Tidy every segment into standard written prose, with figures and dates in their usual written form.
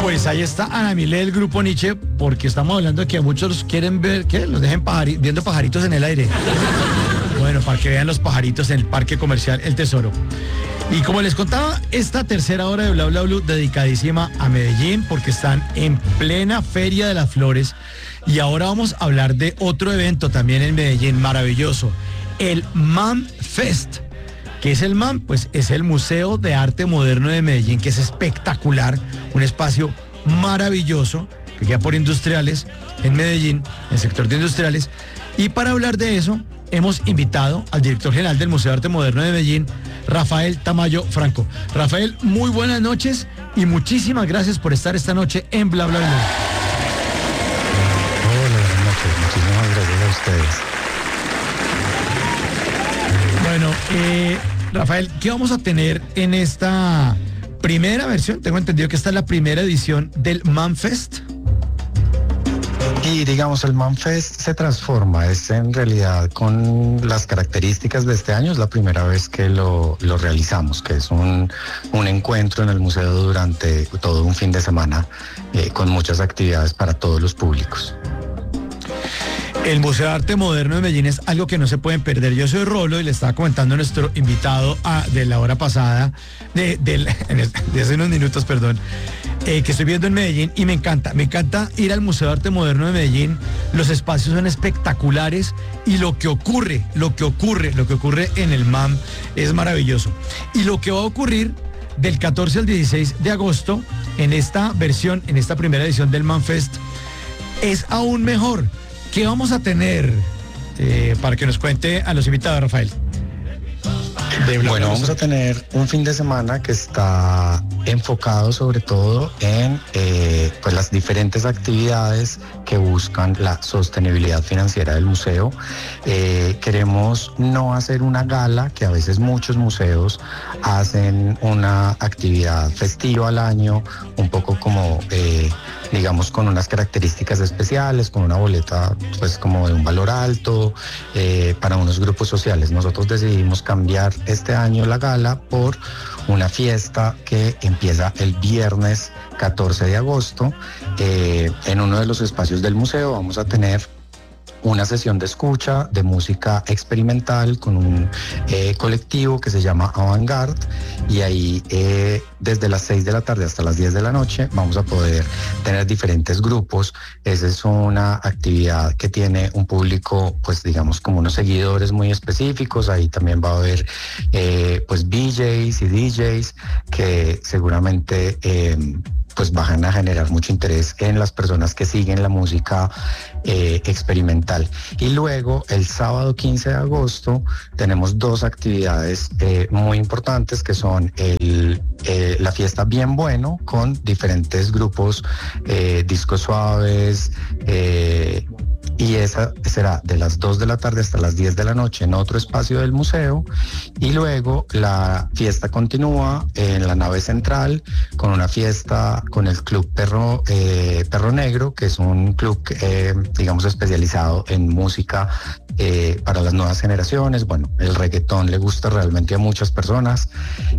Pues ahí está Ana Milé del Grupo Nietzsche, porque estamos hablando de que a muchos quieren ver, que los dejen viendo pajaritos en el aire. Bueno, para que vean los pajaritos en el Parque Comercial El Tesoro. Y como les contaba, esta tercera hora de Bla Bla Blue dedicadísima a Medellín, porque están en plena Feria de las Flores. Y ahora vamos a hablar de otro evento también en Medellín, maravilloso, el MAM Fest. ¿Qué es el MAM? Pues es el Museo de Arte Moderno de Medellín, que es espectacular, un espacio maravilloso que queda por Industriales en Medellín, en el sector de Industriales. Y para hablar de eso, hemos invitado al director general del Museo de Arte Moderno de Medellín, Rafael Tamayo Franco. Rafael, muy buenas noches y muchísimas gracias por estar esta noche en Bla Bla Bla. Hola, buenas noches. Muchísimas gracias a ustedes. Bueno, Rafael, ¿qué vamos a tener en esta primera versión? Tengo entendido que esta es la primera edición del MAM Fest. Y digamos, el MAM Fest se transforma, es en realidad con las características de este año, es la primera vez que lo realizamos, que es un encuentro en el museo durante todo un fin de semana con muchas actividades para todos los públicos. El Museo de Arte Moderno de Medellín es algo que no se pueden perder. Yo soy Rolo y le estaba comentando a nuestro invitado de la hora pasada, de hace unos minutos, perdón, que estoy viendo en Medellín y me encanta ir al Museo de Arte Moderno de Medellín. Los espacios son espectaculares y lo que ocurre en el MAM es maravilloso. Y lo que va a ocurrir del 14 al 16 de agosto en esta versión, en esta primera edición del MAM Fest, es aún mejor. ¿Qué vamos a tener para que nos cuente a los invitados, Rafael? Bueno, vamos a tener un fin de semana que está enfocado sobre todo en pues las diferentes actividades que buscan la sostenibilidad financiera del museo. Queremos no hacer una gala, que a veces muchos museos hacen una actividad festiva al año, un poco como digamos con unas características especiales, con una boleta pues como de un valor alto para unos grupos sociales. Nosotros decidimos cambiar este año la gala por una fiesta que empieza el viernes 14 de agosto. En uno de los espacios del museo vamos a tener una sesión de escucha de música experimental con un colectivo que se llama Avantgarde, y ahí desde las 6 de la tarde hasta las 10 de la noche vamos a poder tener diferentes grupos. Esa es una actividad que tiene un público, pues digamos, como unos seguidores muy específicos. Ahí también va a haber pues VJs y DJs que seguramente pues van a generar mucho interés en las personas que siguen la música experimental. Y luego el sábado 15 de agosto tenemos dos actividades muy importantes, que son la fiesta Bien Bueno, con diferentes grupos, discos suaves, y esa será de las 2 de la tarde hasta las 10 de la noche en otro espacio del museo. Y luego la fiesta continúa en la nave central con una fiesta con el Club Perro Negro, que es un club digamos especializado en música para las nuevas generaciones. Bueno, el reggaetón le gusta realmente a muchas personas.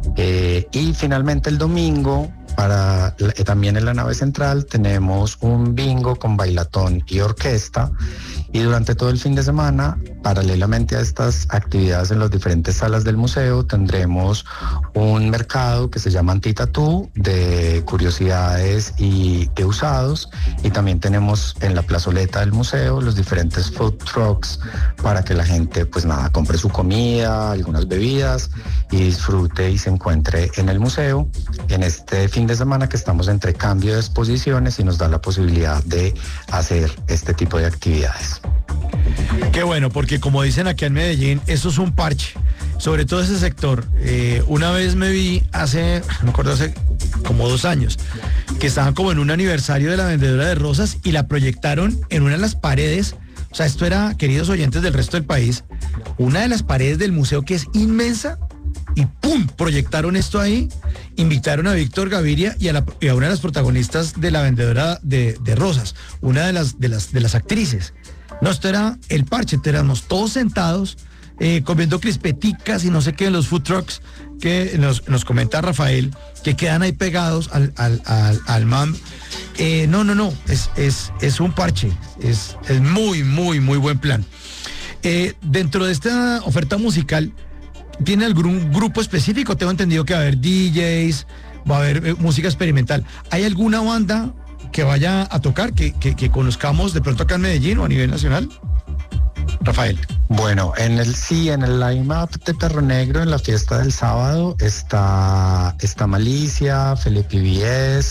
Y finalmente el domingo, también en la nave central, tenemos un bingo con bailatón y orquesta. Y durante todo el fin de semana, paralelamente a estas actividades en las diferentes salas del museo, tendremos un mercado que se llama Antitatú, de curiosidades y de usados. Y también tenemos en la plazoleta del museo los diferentes food trucks para que la gente, pues nada, compre su comida, algunas bebidas y disfrute y se encuentre en el museo en este fin de semana, que estamos entre cambio de exposiciones y nos da la posibilidad de hacer este tipo de actividades. Qué bueno, porque como dicen aquí en Medellín, eso es un parche, sobre todo ese sector. Una vez me vi hace como 2 años, que estaban como en un aniversario de la vendedora de rosas y la proyectaron en una de las paredes. O sea, esto era, queridos oyentes del resto del país, una de las paredes del museo, que es inmensa, y ¡pum!, proyectaron esto ahí, invitaron a Víctor Gaviria y a una de las protagonistas de la vendedora de rosas, una de las actrices. No, esto era el parche, éramos todos sentados comiendo crispeticas y no sé qué en los food trucks, que nos comenta Rafael, que quedan ahí pegados al MAM. No, es un parche, es muy, muy, muy buen plan. Dentro de esta oferta musical, ¿tiene algún grupo específico? Tengo entendido que va a haber DJs, va a haber música experimental. ¿Hay alguna banda que vaya a tocar, que conozcamos de pronto acá en Medellín o a nivel nacional? Rafael. Bueno, en el line-up de Perro Negro, en la fiesta del sábado, está Malicia, Felipe Vies,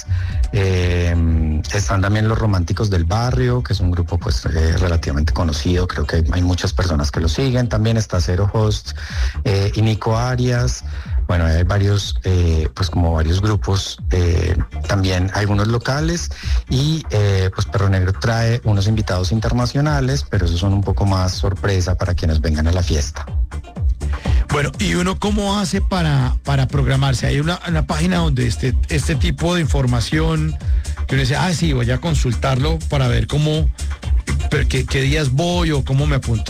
están también Los Románticos del Barrio, que es un grupo pues relativamente conocido, creo que hay muchas personas que lo siguen, también está Zero Host y Nico Arias. Bueno, hay varios, pues como varios grupos, también algunos locales y pues Perro Negro trae unos invitados internacionales, pero esos son un poco más sorpresa para quienes vengan a la fiesta. Bueno, ¿y uno cómo hace para programarse? Hay una página donde este tipo de información, que uno dice, sí, voy a consultarlo para ver qué días voy o cómo me apunto.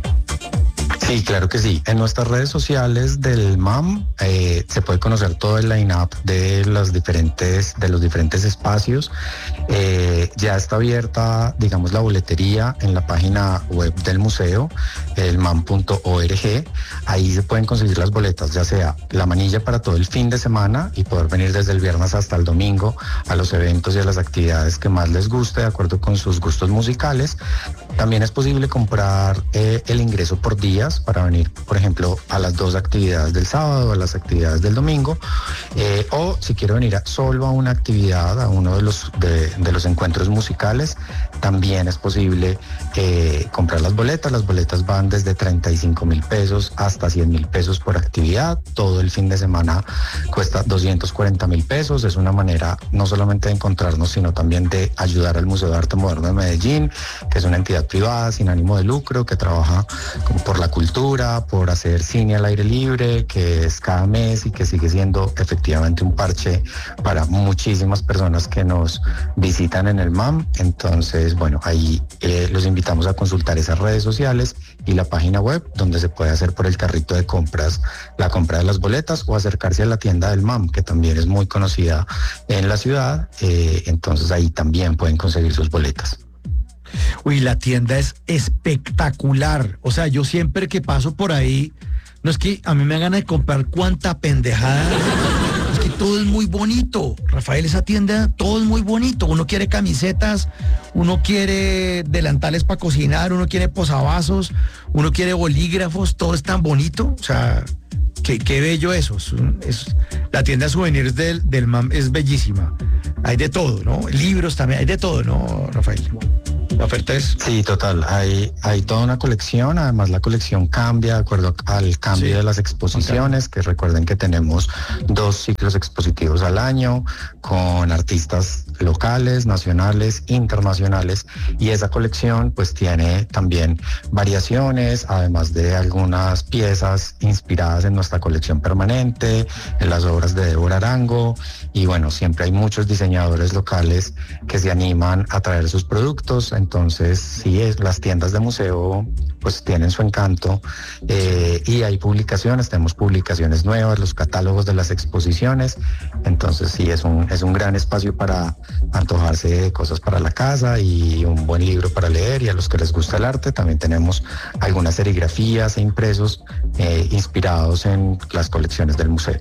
Sí, claro que sí. En nuestras redes sociales del MAM se puede conocer todo el line-up de los diferentes espacios. Ya está abierta, digamos, la boletería en la página web del museo, el mam.org. Ahí se pueden conseguir las boletas, ya sea la manilla para todo el fin de semana y poder venir desde el viernes hasta el domingo a los eventos y a las actividades que más les guste, de acuerdo con sus gustos musicales. También es posible comprar el ingreso por días para venir, por ejemplo, a las 2 actividades del sábado, a las actividades del domingo, o si quiero venir solo a una actividad, a uno de los encuentros musicales, también es posible comprar las boletas. Las boletas van desde 35,000 pesos hasta 100,000 pesos por actividad. Todo el fin de semana cuesta 240,000 pesos. Es una manera no solamente de encontrarnos, sino también de ayudar al Museo de Arte Moderno de Medellín, que es una entidad privada sin ánimo de lucro, que trabaja como por la cultura, por hacer cine al aire libre, que es cada mes y que sigue siendo efectivamente un parche para muchísimas personas que nos visitan en el MAM. Entonces, bueno, ahí los invitamos a consultar esas redes sociales y la página web, donde se puede hacer por el carrito de compras la compra de las boletas, o acercarse a la tienda del MAM, que también es muy conocida en la ciudad. Entonces ahí también pueden conseguir sus boletas. Uy, la tienda es espectacular. O sea, yo siempre que paso por ahí, no es que a mí me hagan de comprar cuánta pendejada. Es que todo es muy bonito. Rafael, esa tienda, todo es muy bonito. Uno quiere camisetas, uno quiere delantales para cocinar, uno quiere posavasos, uno quiere bolígrafos, todo es tan bonito. O sea, qué bello eso. La tienda de souvenirs del MAM es bellísima. Hay de todo, ¿no? Libros también, hay de todo, ¿no, Rafael? La oferta es... Sí, total, hay toda una colección. Además la colección cambia de acuerdo al cambio de las exposiciones, que recuerden que tenemos 2 ciclos expositivos al año con artistas locales, nacionales, internacionales, y esa colección pues tiene también variaciones, además de algunas piezas inspiradas en nuestra colección permanente, en las obras de Débora Arango, y bueno, siempre hay muchos diseñadores locales que se animan a traer sus productos. Entonces, sí, las tiendas de museo pues tienen su encanto, y hay publicaciones, tenemos publicaciones nuevas, los catálogos de las exposiciones. Entonces, sí, es un gran espacio para antojarse de cosas para la casa y un buen libro para leer. Y a los que les gusta el arte, también tenemos algunas serigrafías e impresos inspirados en las colecciones del museo.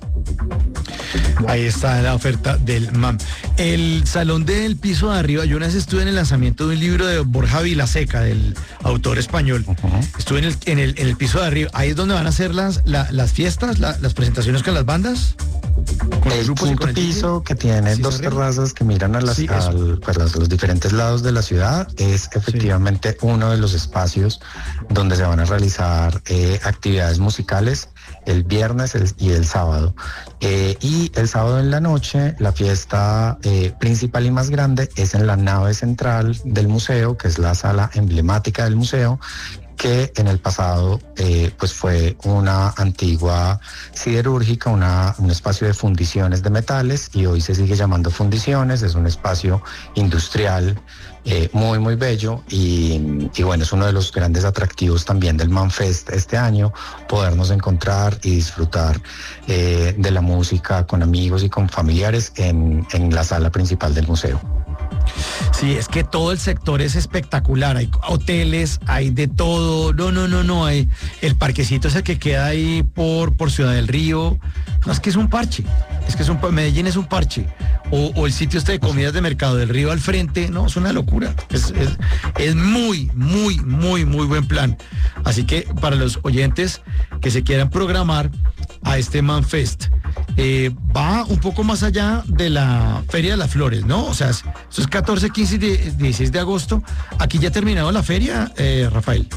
Ahí está la oferta del MAM. El salón del piso de arriba, yo una vez estuve en el lanzamiento de un libro de Borja Vilaseca, del autor español. Estuve en el piso de arriba. Ahí es donde van a hacer las fiestas, las presentaciones con las bandas. Con el quinto piso, que tiene 2 terrazas que miran a los diferentes lados de la ciudad, es efectivamente uno de los espacios donde se van a realizar actividades musicales el viernes y el sábado. Y el sábado en la noche, la fiesta principal y más grande es en la nave central del museo, que es la sala emblemática del museo, que en el pasado pues fue una antigua siderúrgica, un espacio de fundiciones de metales, y hoy se sigue llamando fundiciones. Es un espacio industrial muy, muy bello, y bueno, es uno de los grandes atractivos también del ManFest este año, podernos encontrar y disfrutar de la música con amigos y con familiares en la sala principal del museo. Sí, es que todo el sector es espectacular. Hay hoteles, hay de todo. No. Hay el parquecito ese que queda ahí por Ciudad del Río. No, es que es un parche. Medellín es un parche. O el sitio este de comidas de Mercado del Río al frente. No, es una locura. Es muy, muy, muy, muy buen plan. Así que para los oyentes que se quieran programar a este ManFest, va un poco más allá de la Feria de las Flores, ¿no? O sea, eso es 14, 15 y 16 de agosto. Aquí ya ha terminado la feria, Rafael.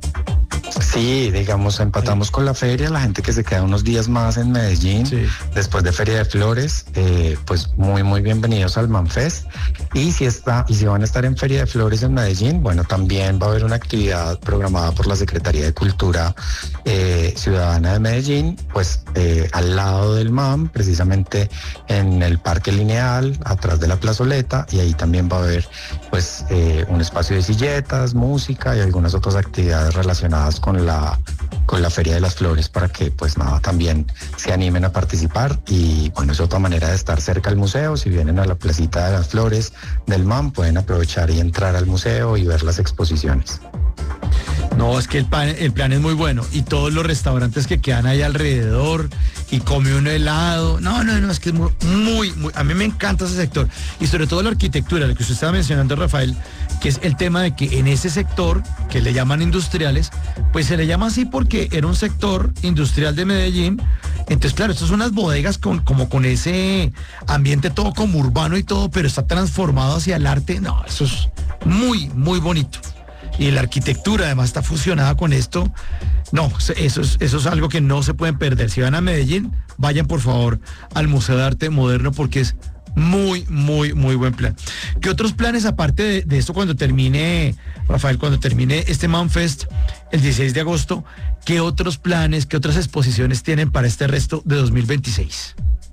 Sí, digamos, empatamos con la feria, la gente que se queda unos días más en Medellín, sí, después de Feria de Flores, pues muy, muy bienvenidos al ManFest. Y si van a estar en Feria de Flores en Medellín, bueno, también va a haber una actividad programada por la Secretaría de Cultura Ciudadana de Medellín, pues al lado del MAM, precisamente en el Parque Lineal, atrás de la plazoleta, y ahí también va a haber pues un espacio de silletas, música y algunas otras actividades relacionadas con la Feria de las Flores, para que pues nada, también se animen a participar. Y bueno, es otra manera de estar cerca al museo. Si vienen a la placita de las Flores del MAM, pueden aprovechar y entrar al museo y ver las exposiciones. No, es que el plan es muy bueno, y todos los restaurantes que quedan ahí alrededor, y come uno helado. No, es que es muy, a mí me encanta ese sector, y sobre todo la arquitectura, lo que usted estaba mencionando, Rafael, que es el tema de que en ese sector, que le llaman industriales, pues se le llama así porque era un sector industrial de Medellín. Entonces, claro, estas son unas bodegas como con ese ambiente todo como urbano y todo, pero está transformado hacia el arte. No, eso es muy, muy bonito. Y la arquitectura además está fusionada con esto. No, eso es algo que no se pueden perder. Si van a Medellín, vayan por favor al Museo de Arte Moderno, porque es muy, muy, muy buen plan. ¿Qué otros planes, aparte de esto, cuando termine, Rafael, cuando termine este ManFest el 16 de agosto, qué otros planes, qué otras exposiciones tienen para este resto de 2026?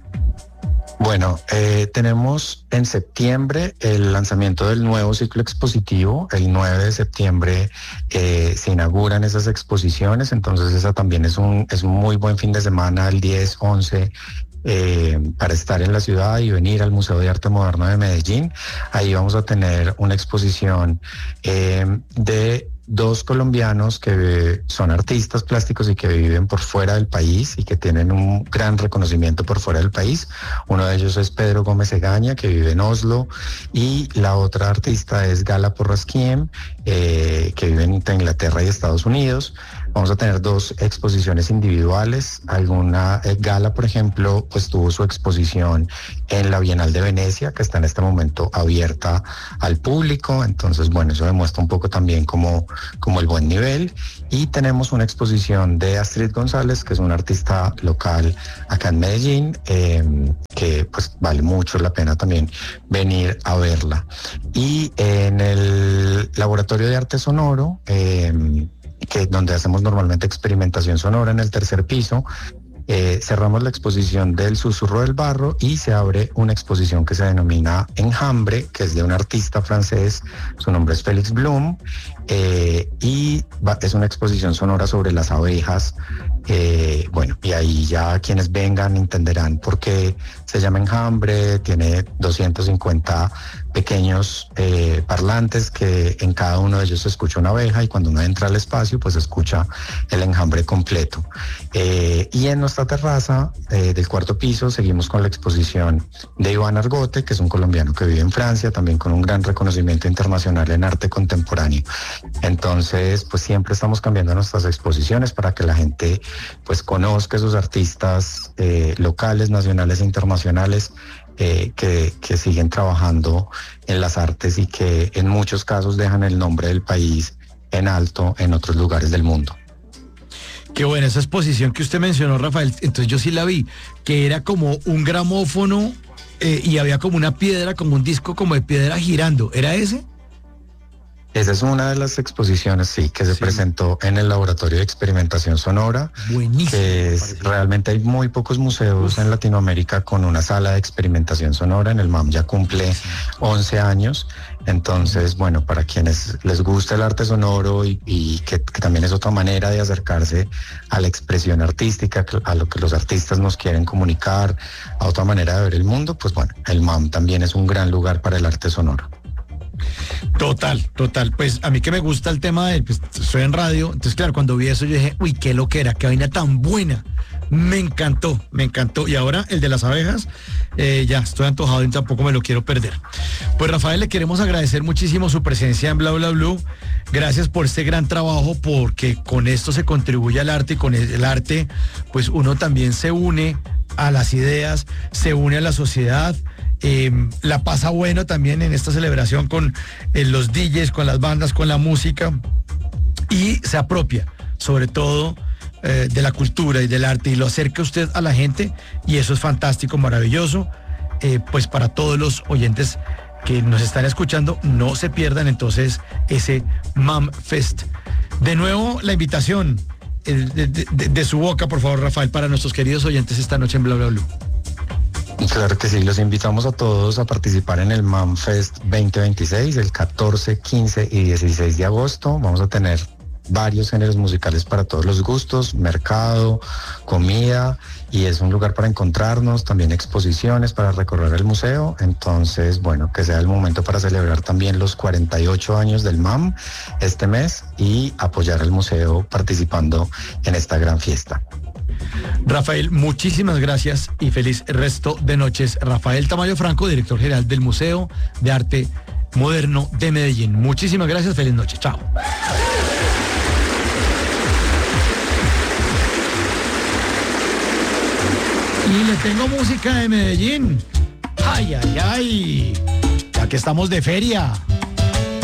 Bueno, tenemos en septiembre el lanzamiento del nuevo ciclo expositivo. El 9 de septiembre se inauguran esas exposiciones, entonces esa también es un muy buen fin de semana, el 10, 11, para estar en la ciudad y venir al Museo de Arte Moderno de Medellín. Ahí vamos a tener una exposición de dos colombianos que son artistas plásticos y que viven por fuera del país y que tienen un gran reconocimiento por fuera del país. Uno de ellos es Pedro Gómez Egaña, que vive en Oslo, y la otra artista es Gala Porrasquiem, que vive en Inglaterra y Estados Unidos. Vamos a tener dos exposiciones individuales. Gala, por ejemplo, pues tuvo su exposición en la Bienal de Venecia, que está en este momento abierta al público. Entonces, bueno, eso demuestra un poco también como el buen nivel. Y tenemos una exposición de Astrid González, que es una artista local acá en Medellín, que pues vale mucho la pena también venir a verla. Y en el Laboratorio de Arte Sonoro, que donde hacemos normalmente experimentación sonora en el tercer piso, cerramos la exposición del Susurro del Barro y se abre una exposición que se denomina Enjambre, que es de un artista francés, su nombre es Félix Blum, y es una exposición sonora sobre las abejas. Bueno, y ahí ya quienes vengan entenderán por qué se llama Enjambre. Tiene 250 pequeños parlantes, que en cada uno de ellos se escucha una abeja, y cuando uno entra al espacio pues escucha el enjambre completo. Y en nuestra terraza del cuarto piso seguimos con la exposición de Iván Argote, que es un colombiano que vive en Francia, también con un gran reconocimiento internacional en arte contemporáneo. Entonces, pues siempre estamos cambiando nuestras exposiciones para que la gente pues conozca esos artistas locales, nacionales e internacionales, que siguen trabajando en las artes y que en muchos casos dejan el nombre del país en alto en otros lugares del mundo. Qué buena esa exposición que usted mencionó, Rafael. Entonces yo sí la vi, que era como un gramófono y había como una piedra, como un disco como de piedra girando. ¿Era ese? Esa es una de las exposiciones, sí, que se presentó en el Laboratorio de Experimentación Sonora. Buenísimo. Realmente hay muy pocos museos en Latinoamérica con una sala de experimentación sonora. En el MAM ya cumple 11 años. Entonces, bueno, para quienes les gusta el arte sonoro y que también es otra manera de acercarse a la expresión artística, a lo que los artistas nos quieren comunicar, a otra manera de ver el mundo, pues bueno, el MAM también es un gran lugar para el arte sonoro. Total. Pues a mí que me gusta el tema de, pues estoy en radio, entonces claro, cuando vi eso yo dije, uy, qué loquera, qué vaina tan buena. Me encantó. Y ahora el de las abejas, ya estoy antojado y tampoco me lo quiero perder. Pues Rafael, le queremos agradecer muchísimo su presencia en Bla Bla Blue. Gracias por este gran trabajo, porque con esto se contribuye al arte y con el arte, pues uno también se une a las ideas, se une a la sociedad. La pasa bueno también en esta celebración con los DJs, con las bandas, con la música, y se apropia sobre todo de la cultura y del arte y lo acerca usted a la gente, y eso es fantástico, maravilloso. Pues para todos los oyentes que nos están escuchando, no se pierdan entonces ese MAM Fest. De nuevo la invitación de su boca, por favor, Rafael, para nuestros queridos oyentes esta noche en Bla Bla Blue. Claro que sí, los invitamos a todos a participar en el MAM Fest 2026, el 14, 15 y 16 de agosto. Vamos a tener varios géneros musicales para todos los gustos, mercado, comida, y es un lugar para encontrarnos, también exposiciones para recorrer el museo. Entonces, bueno, que sea el momento para celebrar también los 48 años del MAM este mes y apoyar al museo participando en esta gran fiesta. Rafael, muchísimas gracias y feliz resto de noches. Rafael Tamayo Franco, director general del Museo de Arte Moderno de Medellín. Muchísimas gracias, feliz noche. Chao. Y le tengo música de Medellín. Ay, ya que estamos de feria.